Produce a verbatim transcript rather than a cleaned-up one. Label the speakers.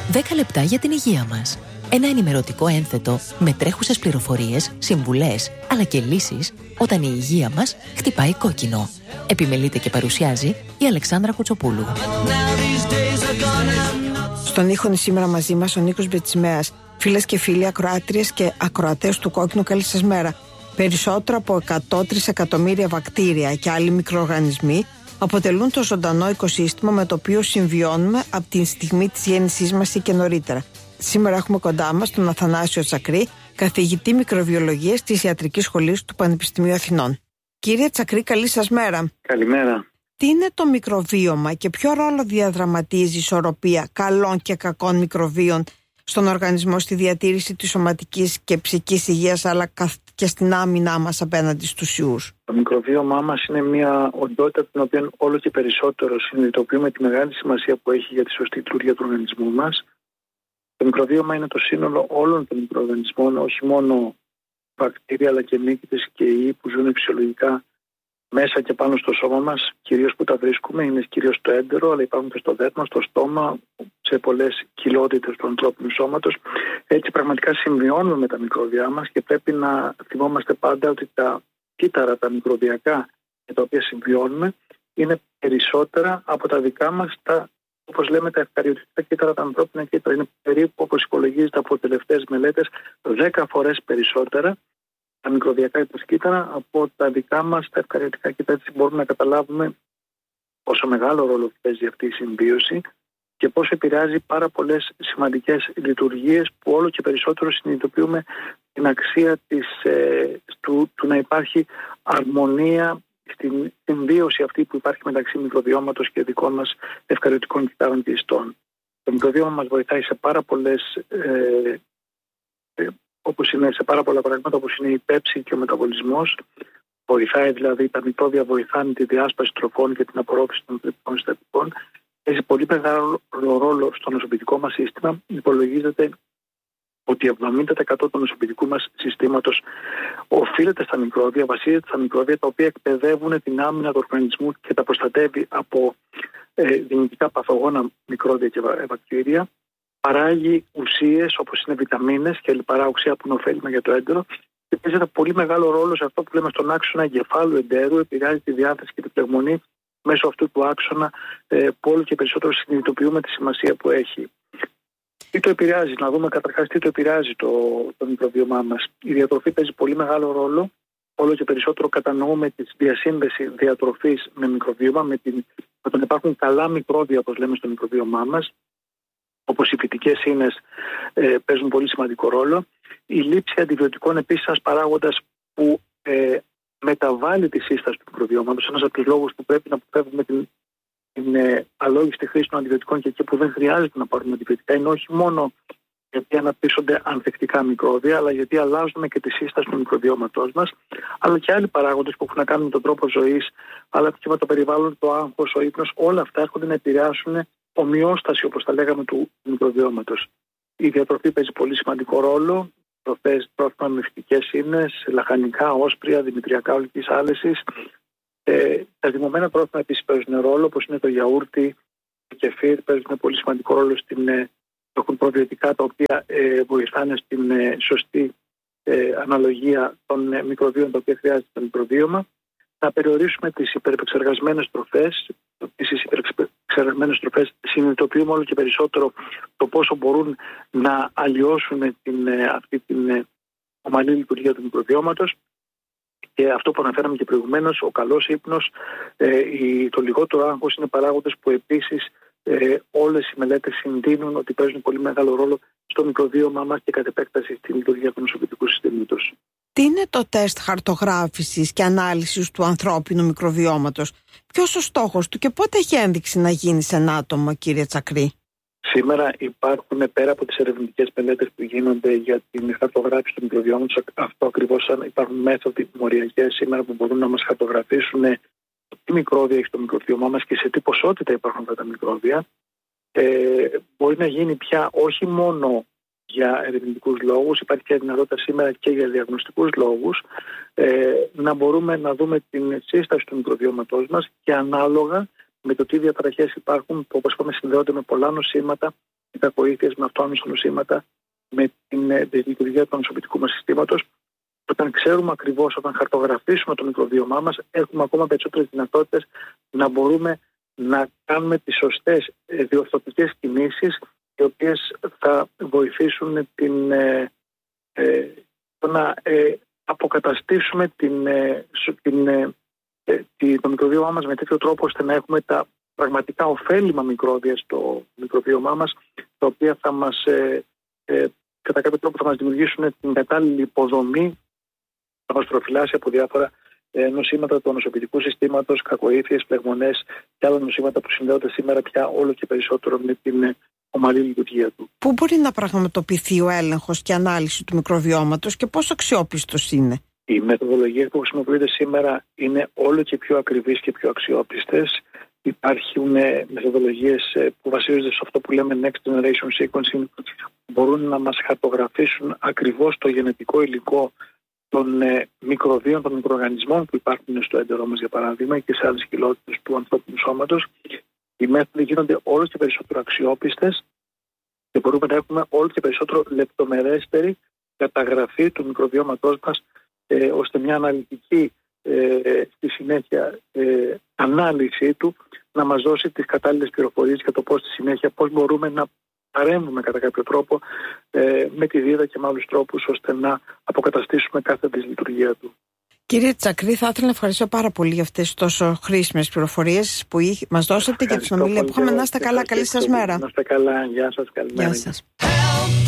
Speaker 1: δέκα λεπτά για την υγεία μας. Ένα ενημερωτικό ένθετο με τρέχουσες πληροφορίες, συμβουλές, αλλά και λύσεις όταν η υγεία μας χτυπάει κόκκινο. Επιμελείται και παρουσιάζει η Αλεξάνδρα Κουτσοπούλου.
Speaker 2: Στον ήχο είναι σήμερα μαζί μας ο Νίκος Μπετσιμέας. Φίλες και φίλοι, ακροάτριες και ακροατές του Κόκκινου, καλή σας μέρα. Περισσότερο από εκατό τρισεκατομμύρια βακτήρια και άλλοι μικροοργανισμοί αποτελούν το ζωντανό οικοσύστημα με το οποίο συμβιώνουμε από τη στιγμή της γέννησής μας ή και νωρίτερα. Σήμερα έχουμε κοντά μας τον Αθανάσιο Τσακρή, καθηγητή μικροβιολογίας της Ιατρικής Σχολής του Πανεπιστημίου Αθηνών. Κύριε Τσακρή, καλή σας μέρα.
Speaker 3: Καλημέρα.
Speaker 2: Τι είναι το μικροβίωμα και ποιο ρόλο διαδραματίζει η ισορροπία καλών και κακών μικροβίων στον οργανισμό, στη διατήρηση της σωματικής και ψυχικής υγείας, αλλά και στην άμυνά μας απέναντι στους ιούς?
Speaker 3: Το μικροβίωμά μας είναι μια οντότητα την οποία όλο και περισσότερο συνειδητοποιούμε τη μεγάλη σημασία που έχει για τη σωστή λειτουργία του οργανισμού μας. Το μικροβίωμα είναι το σύνολο όλων των μικροοργανισμών, όχι μόνο βακτήρια αλλά και μύκητες και ιοί που ζουν φυσιολογικά μέσα και πάνω στο σώμα μας, κυρίως που τα βρίσκουμε, είναι κυρίως στο έντερο, αλλά υπάρχουν και στο δέρμα, στο στόμα, σε πολλές κοιλότητες του ανθρώπινου σώματος. Έτσι πραγματικά συμβιώνουμε με τα μικρόβια μας και πρέπει να θυμόμαστε πάντα ότι τα κύτταρα, τα μικροβιακά με τα οποία συμβιώνουμε, είναι περισσότερα από τα δικά μας, τα, όπως λέμε, τα ευκαριωτικά κύτταρα, τα ανθρώπινα κύτταρα. Είναι περίπου, όπως υπολογίζεται από τελευταίες μελέτες, δέκα φορές περισσότερα τα μικροβιακά κύτταρα από τα δικά μας τα ευκαριωτικά κύτταρα. Έτσι μπορούμε να καταλάβουμε πόσο μεγάλο ρόλο παίζει αυτή η συμβίωση και πόσο επηρεάζει πάρα πολλές σημαντικές λειτουργίες που όλο και περισσότερο συνειδητοποιούμε την αξία της, ε, του, του να υπάρχει αρμονία στην συμβίωση αυτή που υπάρχει μεταξύ μικροβιώματος και δικών μας ευκαριωτικών κυττάρων και ιστών. Το μικροβίωμα μας βοηθάει σε πάρα πολλές ε, ε, όπως είναι σε πάρα πολλά πράγματα, όπως είναι η πέψη και ο μεταβολισμός. Βοηθάει δηλαδή, τα μικρόβια βοηθάνε τη διάσπαση τροφών και την απορρόφηση των θρεπτικών συστατικών. Έχει πολύ μεγάλο ρόλο στο νοσοποιητικό μας σύστημα. Υπολογίζεται ότι εβδομήντα τοις εκατό του νοσοποιητικού μας συστήματος οφείλεται στα μικρόβια, βασίζεται στα μικρόβια τα οποία εκπαιδεύουν την άμυνα του οργανισμού και τα προστατεύει από ε, δυνητικά παθογόνα μικρόβια και βακτήρια. Παράγει ουσίες όπως είναι βιταμίνες και λιπαρά οξέα που είναι ωφέλιμα για το έντερο και παίζει ένα πολύ μεγάλο ρόλο σε αυτό που λέμε στον άξονα εγκεφάλου εντέρου, επηρεάζει τη διάθεση και την πνευμονή μέσω αυτού του άξονα ε, που όλο και περισσότερο συνειδητοποιούμε τη σημασία που έχει. Τι το επηρεάζει, να δούμε καταρχάς τι το επηρεάζει το, το μικροβίωμά μας. Η διατροφή παίζει πολύ μεγάλο ρόλο. Όλο και περισσότερο κατανοούμε τη διασύνδεση διατροφής με μικροβίωμα, με, την, με τον υπάρχουν καλά μικρόβια, όπως λέμε, στο μικροβίωμά μας. Όπως οι φυτικές ίνες ε, παίζουν πολύ σημαντικό ρόλο. Η λήψη αντιβιωτικών επίσης ένας παράγοντας που ε, μεταβάλλει τη σύσταση του μικροβιώματος. Ένας από τους λόγους που πρέπει να αποφεύγουμε την, την ε, αλόγιστη χρήση των αντιβιωτικών και εκεί που δεν χρειάζεται να πάρουμε αντιβιωτικά είναι όχι μόνο γιατί αναπτύσσονται ανθεκτικά μικρόβια, αλλά γιατί αλλάζουμε και τη σύσταση του μικροβιώματός μας, αλλά και άλλοι παράγοντες που έχουν να κάνουν με τον τρόπο ζωής, αλλά και με το περιβάλλον, το άγχος, ο ύπνος, όλα αυτά έρχονται να επηρεάσουν ομοιόσταση, όπως τα λέγαμε, του μικροβιώματος. Η διατροφή παίζει πολύ σημαντικό ρόλο. Τροφές, τρόφιμα με φυτικές ίνες, λαχανικά, όσπρια, δημητριακά ολικής άλεσης. Ε, τα δημωμένα τρόφιμα επίσης παίζουν ρόλο, όπως είναι το γιαούρτι, το κεφίρ, παίζουν πολύ σημαντικό ρόλο στην, ε, έχουν προβιωτικά τα οποία ε, βοηθάνε στην ε, σωστή ε, αναλογία των ε, μικροβίων τα οποία χρειάζεται το μικροβίωμα. Να περιορίσουμε τις υπερεπεξεργασμένες τροφές. Τις υπερεξεργασμένες τροφές συνειδητοποιούμε όλο και περισσότερο το πόσο μπορούν να αλλοιώσουν την, αυτή την ομαλή λειτουργία του μικροβιώματος. Και αυτό που αναφέραμε και προηγουμένως, ο καλός ύπνος, ε, το λιγότερο άγχος είναι παράγοντες που επίσης ε, όλες οι μελέτες συντείνουν ότι παίζουν πολύ μεγάλο ρόλο στο μικροβίωμά μας και κατ' επέκταση στη λειτουργία του νοσοποιητικού συστήματος.
Speaker 2: Τι είναι το τεστ χαρτογράφησης και ανάλυσης του ανθρώπινου μικροβιώματος? Ποιος ο στόχος του και πότε έχει ένδειξη να γίνει σε ένα άτομο, κύριε Τσακρή?
Speaker 3: Σήμερα υπάρχουν, πέρα από τις ερευνητικές μελέτες που γίνονται για την χαρτογράφηση του μικροβιώματος, αυτό ακριβώς υπάρχουν μέθοδοι μοριακές σήμερα που μπορούν να μας χαρτογραφήσουν τι μικρόβια έχει το μικροβιώμά μας και σε τι ποσότητα υπάρχουν αυτά τα μικρόβια. Ε, μπορεί να γίνει πια όχι μόνο για ερευνητικούς λόγους, υπάρχει και δυνατότητα σήμερα και για διαγνωστικούς λόγους, ε, να μπορούμε να δούμε την σύσταση του μικροβιώματός μας και ανάλογα με το τι διαταραχές υπάρχουν, που όπως είπαμε συνδέονται με πολλά νοσήματα, κακοήθειες, με αυτόνομες νοσήματα, με την δυσλειτουργία του ανοσοποιητικού μας συστήματος. Όταν ξέρουμε ακριβώς, όταν χαρτογραφήσουμε το μικροβίωμά μας, έχουμε ακόμα περισσότερες δυνατότητες να μπορούμε να κάνουμε τις σωστές διορθωτικές κινήσεις, οι οποίες θα βοηθήσουν την, ε, ε, να ε, αποκαταστήσουμε την, ε, την, ε, το μικροβίωμά μας με τέτοιο τρόπο ώστε να έχουμε τα πραγματικά ωφέλιμα μικρόβια στο μικροβίωμά μας, τα οποία θα μας, ε, ε, κατά κάποιο τρόπο θα μας δημιουργήσουν την κατάλληλη υποδομή, θα μας προφυλάσει από διάφορα ε, νοσήματα του ανοσοποιητικού συστήματος, κακοήθειες, πλεγμονές και άλλα νοσήματα που συνδέονται σήμερα πια όλο και περισσότερο με την ε, ομαλή λειτουργία του.
Speaker 2: Πού μπορεί να πραγματοποιηθεί ο έλεγχος και ανάλυση του μικροβιώματος και πόσο αξιόπιστος είναι?
Speaker 3: Οι μεθοδολογίες που χρησιμοποιούνται σήμερα είναι όλο και πιο ακριβείς και πιο αξιόπιστες. Υπάρχουν μεθοδολογίες που βασίζονται σε αυτό που λέμε Next Generation Sequencing, που μπορούν να μας χαρτογραφήσουν ακριβώς το γενετικό υλικό των μικροβίων, των μικροοργανισμών που υπάρχουν στο έντερό μας, για παράδειγμα, και σε άλλες κοιλότητες του ανθρώπινου σώματος. Οι μέθοδοι γίνονται όλο και περισσότερο αξιόπιστες και μπορούμε να έχουμε όλο και περισσότερο λεπτομερέστερη καταγραφή του μικροβιώματός μας, ε, ώστε μια αναλυτική ε, στη συνέχεια ε, ανάλυση του να μας δώσει τις κατάλληλες πληροφορίες για το πώς στη συνέχεια πώς μπορούμε να παρέμβουμε κατά κάποιο τρόπο ε, με τη δίδα και με άλλους τρόπους ώστε να αποκαταστήσουμε κάθε δυσλειτουργία του.
Speaker 2: Κύριε Τσακρή, θα ήθελα να ευχαριστώ πάρα πολύ για αυτές τις τόσο χρήσιμες πληροφορίες που μας δώσατε και την ομιλία που είχαμε. Να είστε καλά, καλή σας μέρα.
Speaker 3: Να είστε καλά, γεια σας, καλημέρα.
Speaker 2: Γεια σας.